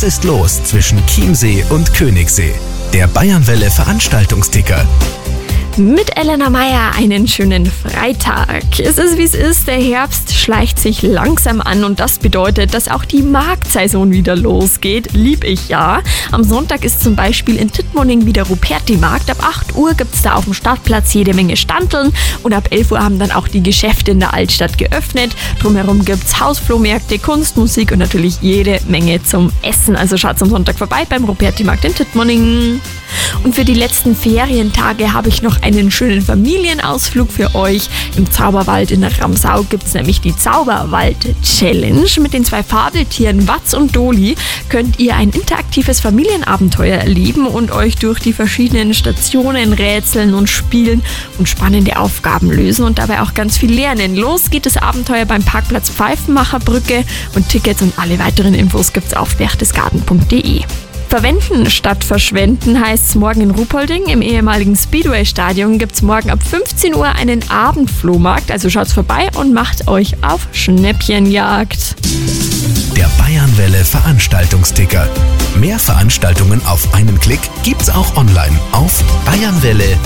Was ist los zwischen Chiemsee und Königssee? Der Bayernwelle Veranstaltungsticker. Mit Elena Meyer einen schönen Freitag. Es ist wie es ist, der Herbst schleicht sich langsam an und das bedeutet, dass auch die Marktsaison wieder losgeht. Lieb ich ja. Am Sonntag ist zum Beispiel in Tittmoning wieder Ruperti-Markt. Ab 8 Uhr gibt es da auf dem Startplatz jede Menge Standeln und ab 11 Uhr haben dann auch die Geschäfte in der Altstadt geöffnet. Drumherum gibt es Hausflohmärkte, Kunst, Musik und natürlich jede Menge zum Essen. Also schaut am Sonntag vorbei beim Ruperti-Markt in Tittmoning. Und für die letzten Ferientage habe ich noch einen schönen Familienausflug für euch. Im Zauberwald in Ramsau gibt es nämlich die Zauberwald-Challenge. Mit den 2 Fabeltieren Watz und Doli könnt ihr ein interaktives Familienabenteuer erleben und euch durch die verschiedenen Stationen rätseln und spielen und spannende Aufgaben lösen und dabei auch ganz viel lernen. Los geht das Abenteuer beim Parkplatz Pfeifenmacherbrücke und Tickets und alle weiteren Infos gibt's auf berchtesgaden.de. Verwenden statt verschwenden heißt es morgen in Ruhpolding. Im ehemaligen Speedway-Stadion gibt es morgen ab 15 Uhr einen Abendflohmarkt. Also schaut vorbei und macht euch auf Schnäppchenjagd. Der Bayernwelle Veranstaltungsticker. Mehr Veranstaltungen auf einen Klick gibt's auch online auf bayernwelle.at.